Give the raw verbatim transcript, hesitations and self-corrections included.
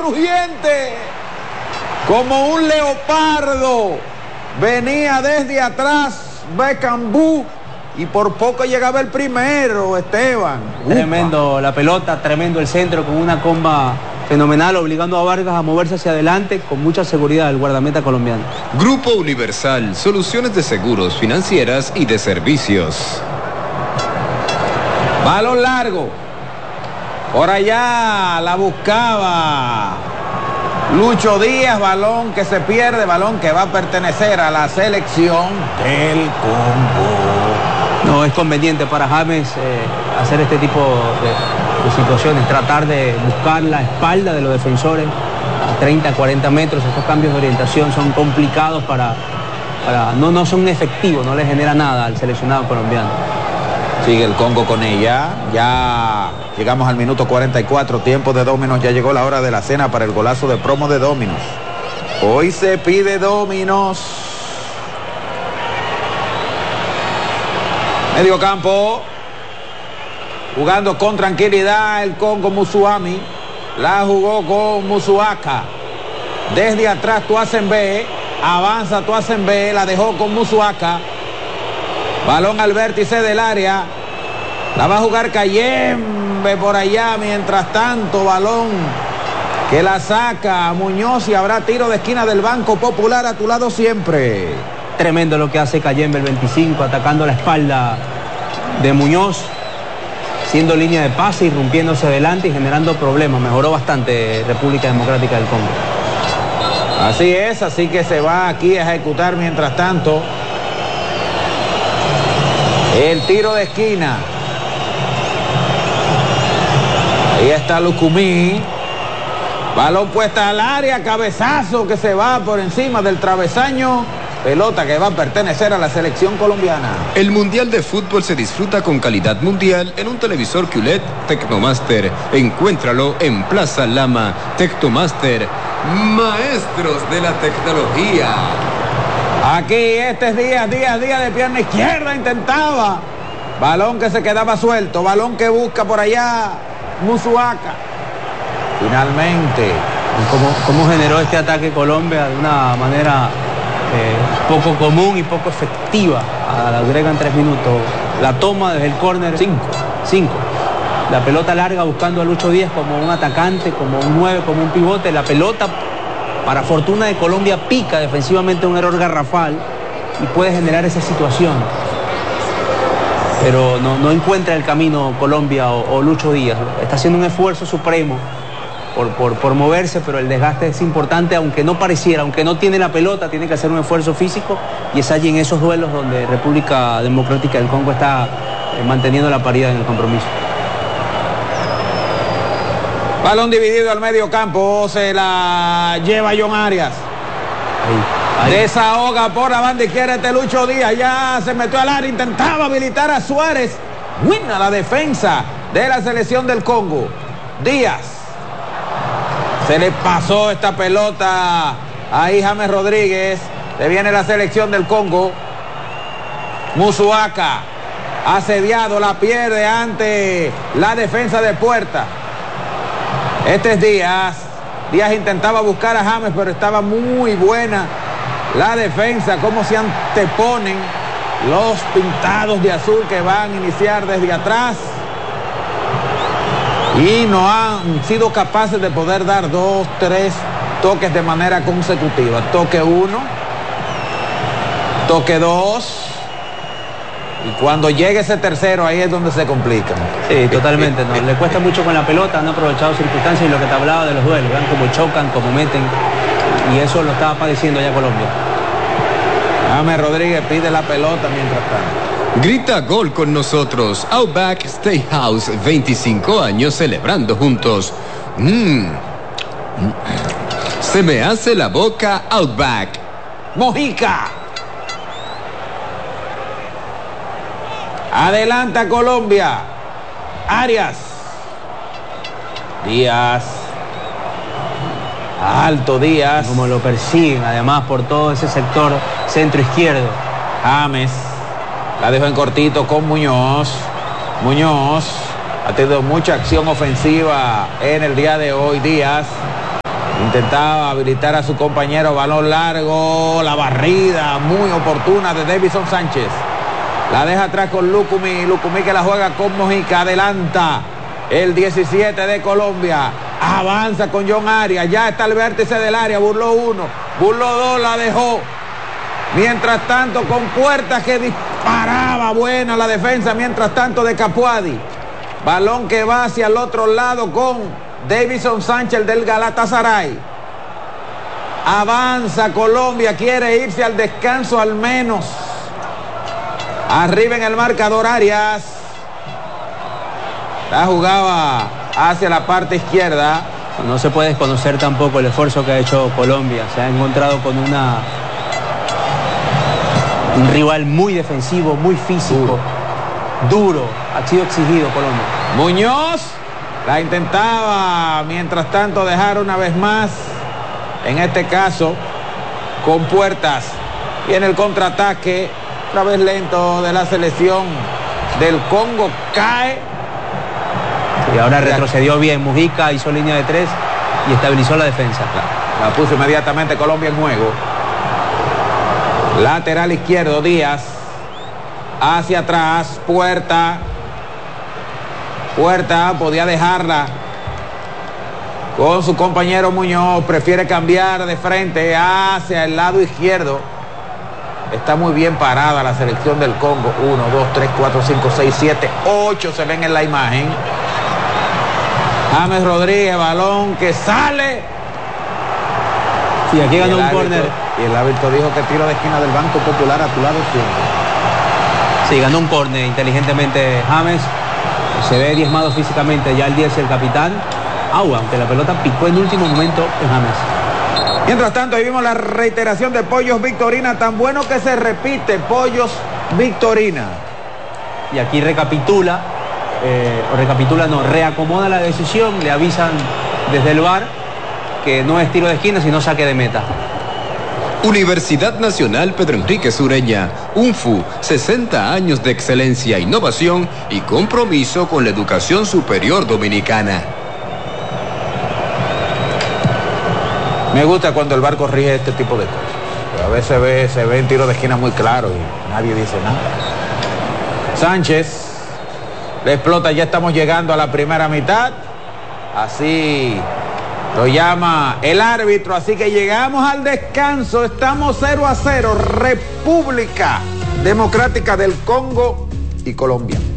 rugiente, como un leopardo. Venía desde atrás Becambú y por poco llegaba el primero, Esteban. Tremendo la pelota, tremendo el centro, con una comba fenomenal, obligando a Vargas a moverse hacia adelante con mucha seguridad el guardameta colombiano. Grupo Universal, soluciones de seguros, financieras y de servicios. Balón largo. Por allá la buscaba Lucho Díaz, balón que se pierde, balón que va a pertenecer a la selección del Congo. No es conveniente para James eh, hacer este tipo de, de situaciones, tratar de buscar la espalda de los defensores a treinta, cuarenta metros. Estos cambios de orientación son complicados para, para no, no son efectivos, no le genera nada al seleccionado colombiano. Sigue el Congo con ella, ya llegamos al minuto cuarenta y cuatro, tiempo de Dominos, ya llegó la hora de la cena para el golazo de promo de Dominos. Hoy se pide Dominos. Medio campo, jugando con tranquilidad el Congo. Musuami, la jugó con Musuaka. Desde atrás Tuasenbe, avanza Tuasenbe, la dejó con Musuaka. Balón al vértice del área. La va a jugar Cayembe por allá. Mientras tanto, balón que la saca Muñoz y habrá tiro de esquina del Banco Popular a tu lado siempre. Tremendo lo que hace Cayembe, el veinticinco, atacando la espalda de Muñoz, siendo línea de pase, irrumpiéndose adelante y generando problemas. Mejoró bastante República Democrática del Congo. Así es, así que se va aquí a ejecutar mientras tanto el tiro de esquina. Ahí está Lucumí. Balón puesta al área, cabezazo que se va por encima del travesaño. Pelota que va a pertenecer a la selección colombiana. El Mundial de Fútbol se disfruta con calidad mundial en un televisor Q L E D Tecnomaster. Encuéntralo en Plaza Lama. Tecnomaster, maestros de la tecnología. Aquí este es Díaz, Díaz, Díaz de pierna izquierda intentaba. Balón que se quedaba suelto, balón que busca por allá Musuaka. Finalmente. ¿Cómo, cómo generó este ataque Colombia de una manera eh, poco común y poco efectiva? Agregan tres minutos. La toma desde el córner. Cinco. Cinco. La pelota larga buscando a Lucho Díaz como un atacante, como un nueve, como un pivote. La pelota, para fortuna de Colombia, pica defensivamente un error garrafal y puede generar esa situación. Pero no, no encuentra el camino Colombia o, o Lucho Díaz. Está haciendo un esfuerzo supremo por, por, por moverse, pero el desgaste es importante, aunque no pareciera, aunque no tiene la pelota, tiene que hacer un esfuerzo físico, y es allí en esos duelos donde República Democrática del Congo está eh, manteniendo la paridad en el compromiso. Balón dividido al medio campo, se la lleva John Arias. Ahí, ahí. Desahoga por la banda izquierda este Lucho Díaz, ya se metió al área, intentaba habilitar a Suárez. Buena la defensa de la selección del Congo. Díaz. Se le pasó esta pelota ahí James Rodríguez. Le viene la selección del Congo. Musuaka, asediado, la pierde ante la defensa de Puerta. Este es Díaz. Díaz intentaba buscar a James, pero estaba muy buena la defensa. Cómo se anteponen los pintados de azul que van a iniciar desde atrás. Y no han sido capaces de poder dar dos, tres toques de manera consecutiva. Toque uno, toque dos. Y cuando llegue ese tercero, ahí es donde se complican. Sí, totalmente. ¿no? Le cuesta mucho con la pelota, han aprovechado circunstancias y lo que te hablaba de los duelos. Vean cómo chocan, cómo meten. Y eso lo estaba padeciendo ya Colombia. James Rodríguez pide la pelota mientras tanto. Grita gol con nosotros. Outback Steakhouse, veinticinco años celebrando juntos. Mm. Se me hace la boca Outback. Mojica. Adelanta Colombia. Arias. Díaz. Alto Díaz. Como lo persiguen, además, por todo ese sector centro izquierdo. James. La dejó en cortito con Muñoz. Muñoz ha tenido mucha acción ofensiva en el día de hoy. Díaz. Intentaba habilitar a su compañero, balón largo, la barrida muy oportuna de Davison Sánchez. La deja atrás con Lucumí, Lucumí que la juega con Mojica, adelanta el diecisiete de Colombia, avanza con John Arias, ya está al vértice del área, burló uno, burló dos, la dejó. Mientras tanto con Puertas que disparaba, buena la defensa, mientras tanto de Capuadi. Balón que va hacia el otro lado con Davison Sánchez, el del Galatasaray. Avanza Colombia, quiere irse al descanso al menos. Arriba en el marcador Arias. La jugaba hacia la parte izquierda. No se puede desconocer tampoco el esfuerzo que ha hecho Colombia. Se ha encontrado con una un rival muy defensivo, muy físico, duro. duro. Ha sido exigido Colombia. Muñoz la intentaba, mientras tanto dejar una vez más, en este caso con Puertas. Y en el contraataque, otra vez lento de la selección del Congo, cae. Y ahora retrocedió bien, Mujica hizo línea de tres y estabilizó la defensa. La, la puso inmediatamente Colombia en juego. Lateral izquierdo, Díaz. Hacia atrás, Puerta. Puerta podía dejarla con su compañero Muñoz. Prefiere cambiar de frente hacia el lado izquierdo. Está muy bien parada la selección del Congo. uno, dos, tres, cuatro, cinco, seis, siete, ocho se ven en la imagen. James Rodríguez, balón que sale. Sí, aquí ganó un córner. Y el árbitro dijo que tiro de esquina del Banco Popular a tu lado siempre. Sí, ganó un córner inteligentemente James. Se ve diezmado físicamente ya el diez, el capitán. Agua, aunque la pelota picó en último momento en James. Mientras tanto, ahí vimos la reiteración de Pollos Victorina, tan bueno que se repite, Pollos Victorina. Y aquí recapitula, eh, o recapitula, no, reacomoda la decisión, le avisan desde el V A R que no es tiro de esquina, sino saque de meta. Universidad Nacional Pedro Enrique Sureña, U N F U, sesenta años de excelencia, innovación y compromiso con la educación superior dominicana. Me gusta cuando el V A R corrige este tipo de cosas. A veces ve, se ve en tiro de esquina muy claro y nadie dice nada. Sánchez le explota, ya estamos llegando a la primera mitad. Así lo llama el árbitro, así que llegamos al descanso. Estamos cero a cero. República Democrática del Congo y Colombia.